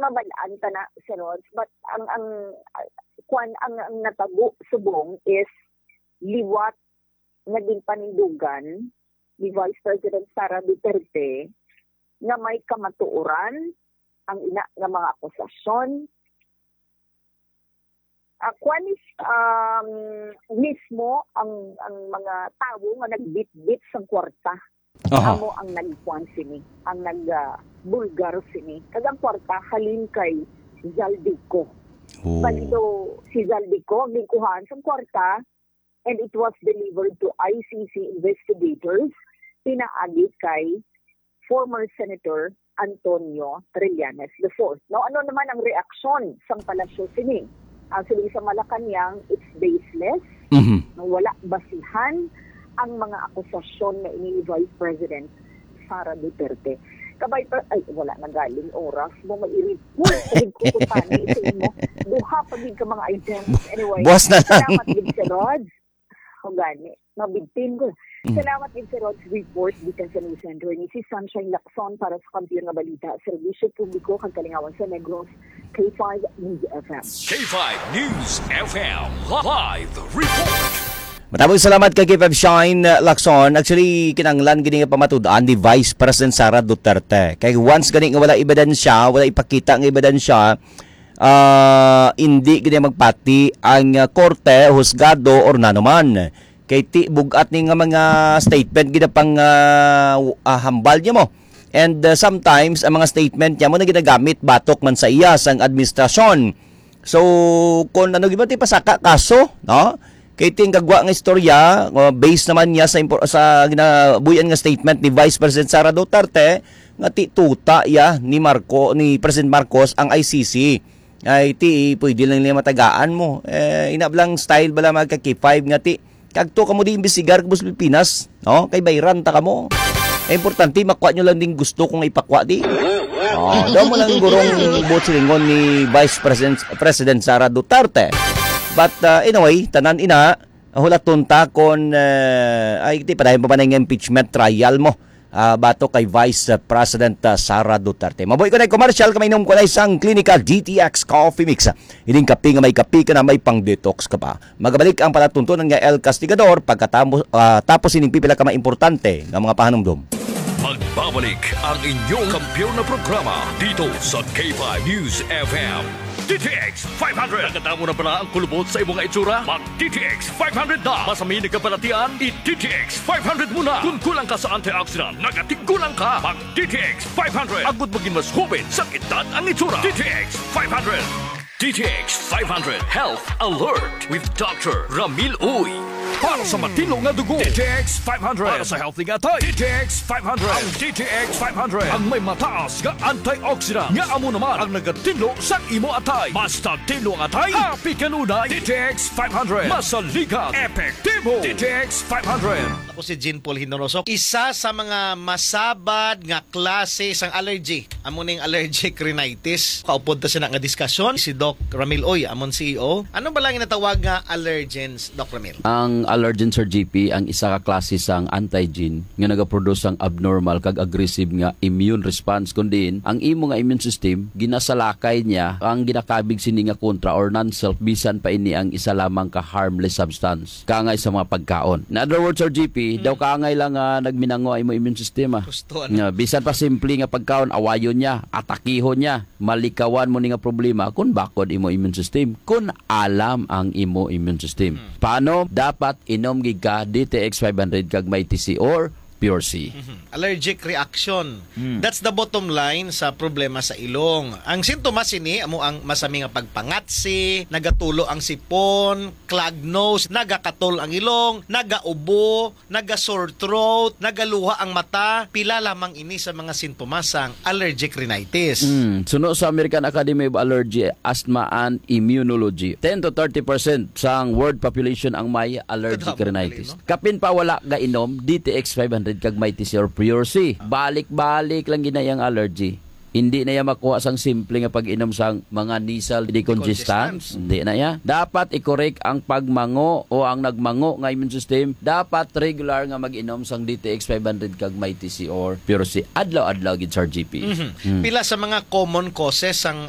mabalaan ta na si Rods, but ang natago subong is liwat naging panindugan ni Vice President Sara Duterte nga may kamatuoran ang ina nga mga akusasyon. Kwanis mismo ang mga tao nga nagbit-bit sa kwarta. Amo ang nagkuan sini, ang nagbulgar sini. Kagang kwarta halin kay Zaldico. Balido si Zaldico ang lingkuhan sa kwarta, and it was delivered to ICC investigators, pinaagi kay former Senator Antonio Trillanes IV. Now, ano naman ang reaksyon sa palasyo sini? Actually, sa Malacanang, it's baseless. Wala basihan ang mga akusasyon na ini Vice President Sara Duterte. Kabay pa, ay, wala na galing oras mo, mai-report pagin kukutani sa imo. Duha pagin ka mga items. Anyway, salamat din sa Rods. O gani, mabigtin ko. Salamat din sa Rods report dito sa News Center. Ni si Sunshine Lacson para sa Kampiyon na Balita. Servisyo Publiko kang Kalingawan sa Negros, K5 News FM. K5 News FM Live Report. Maraming salamat kay K5 Shine Lacson. Actually, kinanglan gini nga pamatudaan ni Vice President Sara Duterte. Kaya once gani nga wala ebidensya, wala ipakita nga ebidensya, hindi gini magpati ang korte, husgado, or nanuman. Kay ti bugat ni nga mga statement gina pang hambal niya mo. And sometimes, ang mga statement niya mo na ginagamit batok man sa iya sang administrasyon. So, kung ano gina ti pasaka kaso, no? Kay ting gagwa nga istorya, based naman niya sa ginabuyan nga statement ni Vice President Sara Duterte nga ti tuta ya ni President Marcos ang ICC. Ay ti pwede lang nila matagaan mo. Inablang style bala magka-K5 nga ti kagto kamo di imbestigar sa Pilipinas, no? Kay bayran ta kamo. Importante makuha nyo lang ding gusto kung ipakwa di. Daw mo lang gurong botsilingon ni Vice President Sara Duterte. But anyway, tanan ina, hulaton ta kon ay ti padayon pa nga impeachment trial mo bato kay Vice President Sara Duterte. Maboy ko na commercial kamay nung kulay sang Clinical GTX Coffee Mix. Ining kape nga may kape ka na may pang-detox ka pa. Magabalik ang palatuntunan nga El Castigador pagkatapos tapos ining pipila ka maimportante nga mga pahanumdom. Magbabalik ang inyong kampiyon na programa dito sa K5 News FM. DTX 500. Nagkatamo na pala ang kulubot sa imong itsura? Mag DTX 500 na. Masamin na kapalatian, i-DTX 500 muna. Kung kulang ka sa antioxidant, nagatigulang ka. Mag DTX 500. Agad maging mas hubin sa edad ang itsura. DTX 500. DTX 500 Health Alert with Dr. Ramil Uy. Para sa matino nga dugo, DTX 500. Para sa healthy nga tay, DTX 500. Ang DTX 500 ang may mataas nga antioxidant nga amo naman ang nagatino sa imo atay. Basta tino nga atay, happy kanunay. DTX 500 masaligan, epektibo. DTX 500. Ako si Jean Paul Hinonosok. Isa sa mga masabad nga klase sang allergy. Amo ning allergic rhinitis. Kaupod ta siya nga diskusyon si Doc Ramil Uy, amon CEO. Ano ba lang natawag nga allergens, Doc Ramil? Ang allergens or GP ang isa ka klase sang antigen nga nagaproduce ang abnormal kag aggressive nga immune response kundi ang imo nga immune system ginasalakay niya ang ginakabig sini nga kontra or non-self bisan pa ini ang isa lamang ka harmless substance kangay sa mga pagkaon. In other words or GP daw kangay lang nagminango imo immune system bisan pa simple nga pagkaon awayon niya, atakihon niya, malikawan mo ni nga problema kun bakod imo immune system kun alam ang imo immune system. Paano dapat inom giga DTX 500 kag may TC or Pure C. Allergic reaction. That's the bottom line sa problema sa ilong. Ang sintomas ini amo ang masami nga pagpangatsi, nagatulo ang sipon, clogged nose, nagakatol ang ilong, nagaubo, naga-sore throat, nagaluha ang mata. Pila lamang ini sa mga sintomas sang allergic rhinitis. Suno sa American Academy of Allergy, Asthma and Immunology, 10 to 30% sang world population ang may allergic rhinitis. Kapin pa wala ga inom DTX 500 kag may TC or Pure C. Balik-balik lang ginayang allergy. Hindi na yan makuha sang simple nga pag-inom sang mga nasal decongestants. Hindi na yan. Dapat i-correct ang pagmango o ang nagmango nga immune system. Dapat regular nga mag-inom sang DTX 500 kag may TC or Pure C. Adlaw-adlaw gid sa GP. Pila sa mga common causes sang